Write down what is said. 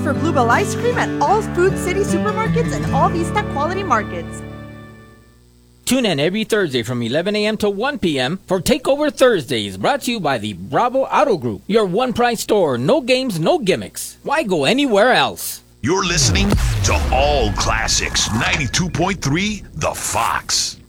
for Bluebell ice cream at all Food City supermarkets and all Vista quality markets. Tune in every Thursday from 11 a.m. to 1 p.m. for Takeover Thursdays, brought to you by the Bravo Auto Group, your one-price store, no games, no gimmicks. Why go anywhere else? You're listening to All Classics 92.3 The Fox.